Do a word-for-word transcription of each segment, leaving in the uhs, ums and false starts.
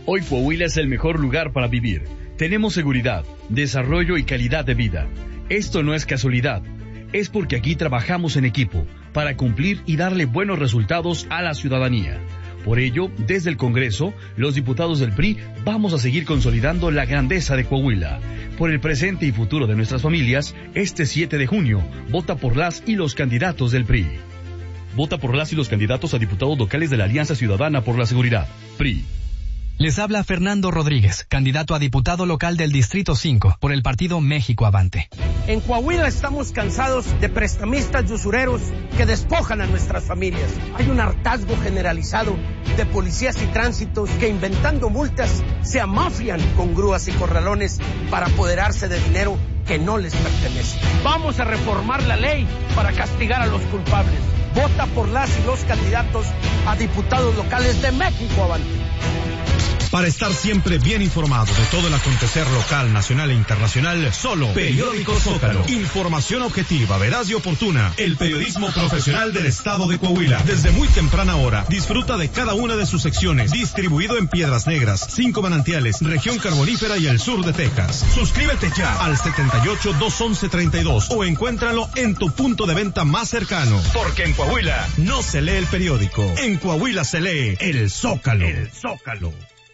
Hoy Coahuila es el mejor lugar para vivir. Tenemos seguridad, desarrollo y calidad de vida. Esto no es casualidad. Es porque aquí trabajamos en equipo para cumplir y darle buenos resultados a la ciudadanía. Por ello, desde el Congreso, los diputados del P R I vamos a seguir consolidando la grandeza de Coahuila. Por el presente y futuro de nuestras familias, este siete de junio, vota por las y los candidatos del P R I. Vota por las y los candidatos a diputados locales de la Alianza Ciudadana por la Seguridad, P R I. Les habla Fernando Rodríguez, candidato a diputado local del Distrito cinco, por el partido México Avante. En Coahuila estamos cansados de prestamistas y usureros que despojan a nuestras familias. Hay un hartazgo generalizado de policías y tránsitos que, inventando multas, se amafian con grúas y corralones para apoderarse de dinero que no les pertenece. Vamos a reformar la ley para castigar a los culpables. Vota por las y los candidatos a diputados locales de México Avante. Para estar siempre bien informado de todo el acontecer local, nacional e internacional, solo Periódico Zócalo. Información objetiva, veraz y oportuna. El periodismo profesional del estado de Coahuila. Desde muy temprana hora, disfruta de cada una de sus secciones. Distribuido en Piedras Negras, Cinco Manantiales, Región Carbonífera y el sur de Texas. Suscríbete ya al setenta y ocho, doscientos once, treinta y dos o encuéntralo en tu punto de venta más cercano. Porque en Coahuila no se lee el periódico. En Coahuila se lee el Zócalo. El Zócalo.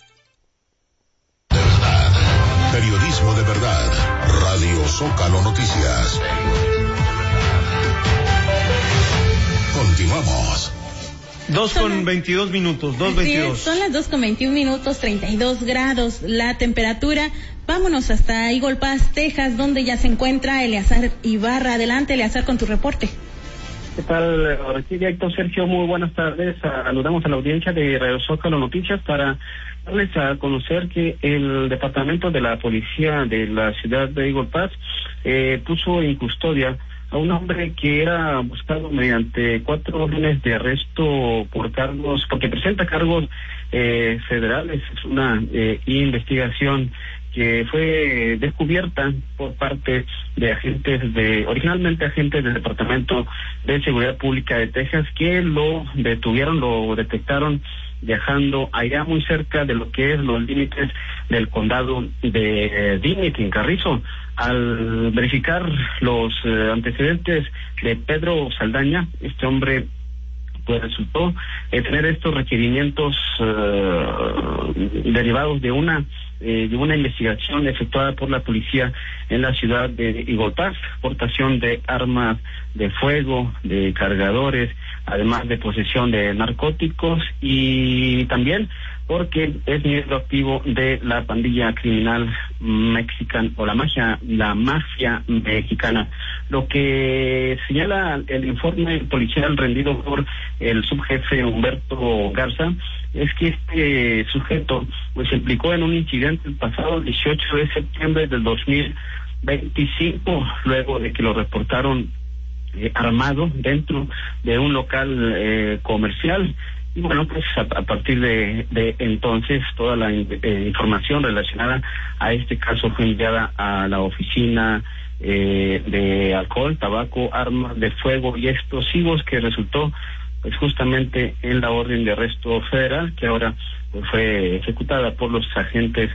Periodismo de verdad. Radio Zócalo Noticias. Continuamos. Dos con veintidós minutos, dos veintidós. Son las dos con veintiún minutos, treinta y dos grados la temperatura. Vámonos hasta Eagle Pass, Texas, donde ya se encuentra Eleazar Ibarra. Adelante, Eleazar, con tu reporte. ¿Qué tal, Orquídea, Héctor, Sergio? Muy buenas tardes. Saludamos a la audiencia de Radio Zócalo Noticias para darles a conocer que el departamento de la policía de la ciudad de Eagle Pass eh, puso en custodia a un hombre que era buscado mediante cuatro órdenes de arresto por cargos, porque presenta cargos eh, federales. Es una eh, investigación que fue descubierta por parte de agentes de, originalmente agentes del Departamento de Seguridad Pública de Texas, que lo detuvieron, lo detectaron viajando allá muy cerca de lo que es los límites del condado de Dignity, en Carrizo. Al verificar los eh, antecedentes de Pedro Saldaña, este hombre pues resultó eh, tener estos requerimientos eh, derivados de una eh, de una investigación efectuada por la policía en la ciudad de Eagle Pass, portación de armas de fuego, de cargadores, además de posesión de narcóticos, y también porque es miembro activo de la pandilla criminal mexicana o la mafia, la mafia mexicana. Lo que señala el informe policial rendido por el subjefe Humberto Garza es que este sujeto pues se implicó en un incidente el pasado dieciocho de septiembre del dos mil veinticinco, luego de que lo reportaron eh, armado dentro de un local eh, comercial. Y bueno, pues a, a partir de, de entonces toda la eh, información relacionada a este caso fue enviada a la oficina eh, de alcohol, tabaco, armas de fuego y explosivos, que resultó pues justamente en la orden de arresto federal, que ahora pues, fue ejecutada por los agentes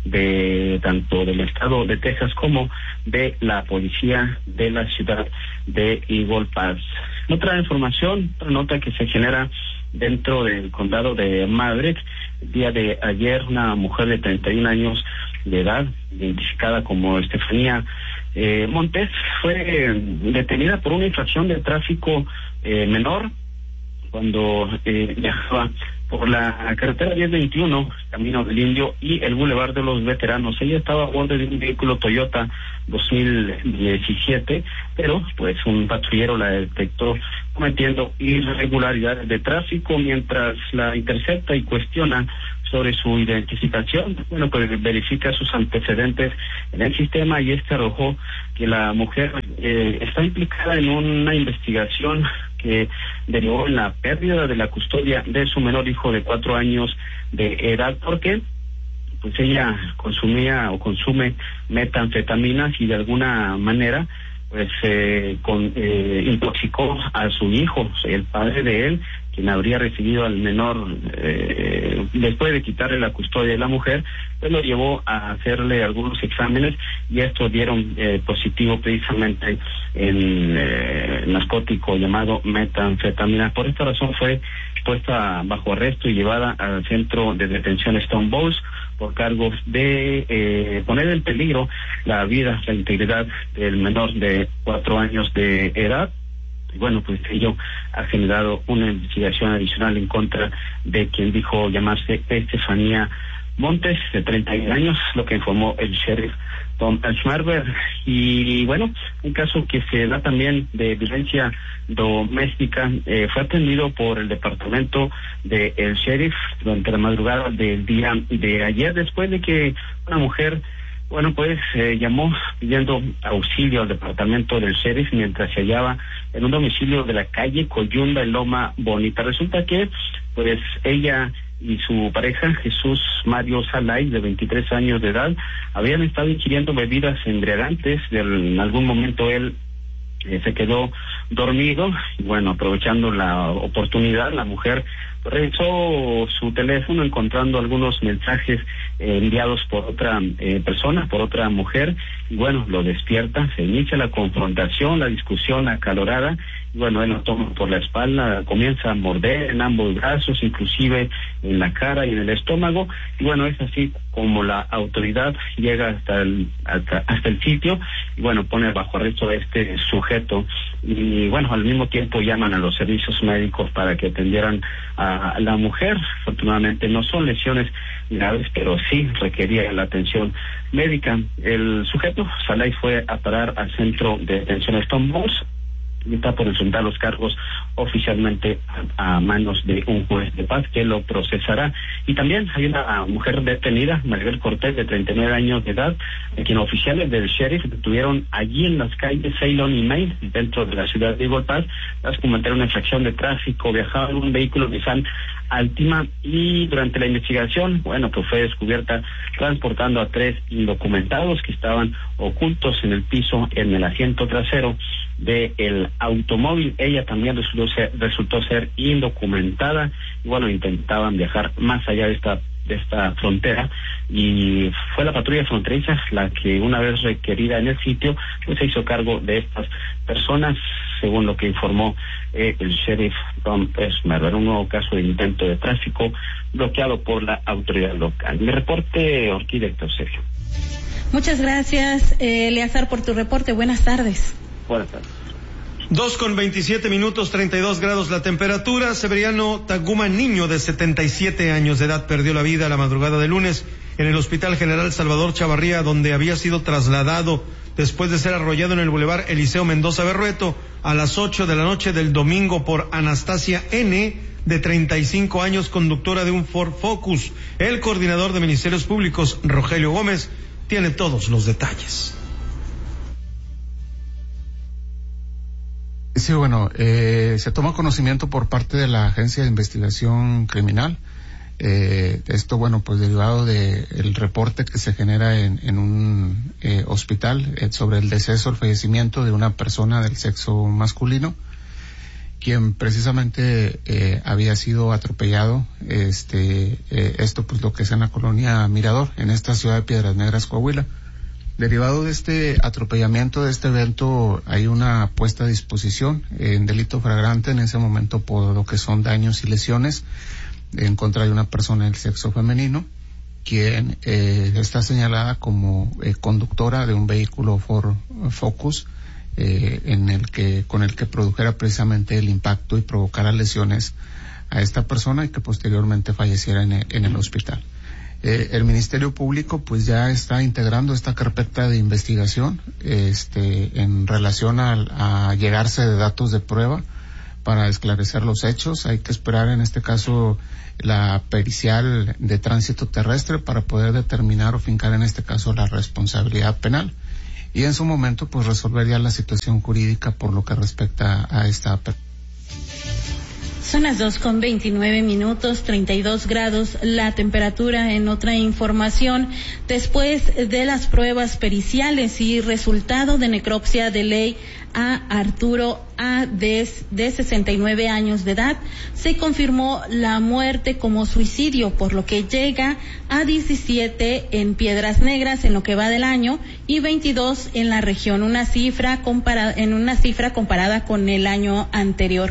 de tanto del estado de Texas como de la policía de la ciudad de Eagle Pass. Otra información, otra nota que se genera dentro del condado de Maverick. El día de ayer, una mujer de treinta y un años de edad, identificada como Estefanía eh, Montes, fue detenida por una infracción de tráfico eh, menor cuando eh, viajaba por la carretera diez veintiuno, Camino del Indio y el Boulevard de los Veteranos. Ella estaba a bordo de un vehículo Toyota dos mil diecisiete, pero pues un patrullero la detectó cometiendo irregularidades de tráfico. Mientras la intercepta y cuestiona sobre su identificación, bueno, pues verifica sus antecedentes en el sistema, y este arrojó que la mujer eh, está implicada en una investigación que derivó en la pérdida de la custodia de su menor hijo de cuatro años de edad, porque pues ella consumía o consume metanfetaminas y de alguna manera pues eh, con, eh, intoxicó a su hijo, el padre de él, quien habría recibido al menor eh, después de quitarle la custodia de la mujer, pues lo llevó a hacerle algunos exámenes y estos dieron eh, positivo precisamente en eh, narcótico llamado metanfetamina. Por esta razón fue puesta bajo arresto y llevada al centro de detención Stone Balls por cargos de eh, poner en peligro la vida, la integridad del menor de cuatro años de edad. Y bueno, pues ello ha generado una investigación adicional en contra de quien dijo llamarse Estefanía Montes, de treinta y un años, lo que informó el sheriff Tom Schmarber. Y bueno, un caso que se da también de violencia doméstica, eh, fue atendido por el departamento del de sheriff durante la madrugada del día de ayer, después de que una mujer, bueno, pues eh, llamó pidiendo auxilio al departamento del sheriff mientras se hallaba en un domicilio de la calle Coyunda en Loma Bonita. Resulta que, pues, ella y su pareja, Jesús Mario Salay, de veintitrés años de edad, habían estado ingiriendo bebidas embriagantes. En algún momento él eh, se quedó dormido y bueno, aprovechando la oportunidad, la mujer revisó su teléfono encontrando algunos mensajes eh, enviados por otra eh, persona, por otra mujer, y bueno, lo despierta, se inicia la confrontación, la discusión acalorada, y bueno, él lo toma por la espalda, comienza a morder en ambos brazos, inclusive en la cara y en el estómago, y bueno, es así como la autoridad llega hasta el hasta, hasta el sitio, y bueno, pone bajo arresto a este sujeto, y bueno, al mismo tiempo llaman a los servicios médicos para que atendieran a la mujer. Afortunadamente no son lesiones graves, pero sí requería la atención médica. El sujeto, Salay, fue a parar al centro de detención Stone Balls y está por enfrentar los cargos oficialmente a, a manos de un juez de paz que lo procesará. Y también hay una mujer detenida, Maribel Cortés, de treinta y nueve años de edad, a quien oficiales del sheriff detuvieron allí en las calles Ceylon y Main, dentro de la ciudad de Eagle Pass, tras cometer una infracción de tráfico. Viajaba en un vehículo Nissan Altima y durante la investigación, bueno, pues fue descubierta transportando a tres indocumentados que estaban ocultos en el piso, en el asiento trasero del automóvil. Ella también resultó ser, resultó ser indocumentada y bueno, intentaban viajar más allá de esta de esta frontera, y fue la patrulla fronteriza la que, una vez requerida en el sitio, pues se hizo cargo de estas personas, según lo que informó eh, el sheriff Tom Schmerber. Un nuevo caso de intento de tráfico bloqueado por la autoridad local. Mi reporte, Orquídea Héctor Sergio. Muchas gracias, eh, Eleazar, por tu reporte. Buenas tardes. Buenas tardes. Dos con veintisiete minutos, treinta y dos grados la temperatura. Severiano Taguma, niño de setenta y siete años de edad, perdió la vida la madrugada de lunes en el Hospital General Salvador Chavarría, donde había sido trasladado después de ser arrollado en el Boulevard Eliseo Mendoza Berrueto a las ocho de la noche del domingo por Anastasia N., de treinta y cinco años, conductora de un Ford Focus. El coordinador de Ministerios Públicos, Rogelio Gómez, tiene todos los detalles. Sí, bueno, eh, se toma conocimiento por parte de la Agencia de Investigación Criminal. Eh, esto, bueno, pues derivado de el reporte que se genera en, en un eh, hospital eh, sobre el deceso, el fallecimiento de una persona del sexo masculino, quien precisamente eh, había sido atropellado. Este, eh, esto, pues, lo que es en la colonia Mirador, en esta ciudad de Piedras Negras, Coahuila. Derivado de este atropellamiento, de este evento, hay una puesta a disposición en delito flagrante en ese momento por lo que son daños y lesiones en contra de una persona del sexo femenino, quien eh, está señalada como eh, conductora de un vehículo Ford Focus, eh, en el que con el que produjera precisamente el impacto y provocara lesiones a esta persona y que posteriormente falleciera en el, en el hospital. Eh, el Ministerio Público pues ya está integrando esta carpeta de investigación este, en relación a, a llegarse de datos de prueba para esclarecer los hechos. Hay que esperar en este caso la pericial de tránsito terrestre para poder determinar o fincar en este caso la responsabilidad penal y en su momento pues resolver ya la situación jurídica por lo que respecta a esta persona. Son las dos con veintinueve minutos, treinta y dos grados la temperatura. En otra información, después de las pruebas periciales y resultado de necropsia de ley a Arturo A. de, de sesenta y nueve años de edad, se confirmó la muerte como suicidio, por lo que llega a diecisiete en Piedras Negras en lo que va del año y veintidós en la región, una cifra comparada, en una cifra comparada con el año anterior.